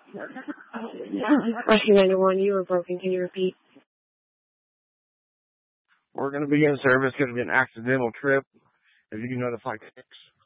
Rescue 91, you were broken. Can you repeat? We're going to begin service. It's going to be an accidental trip. If you can notify 6.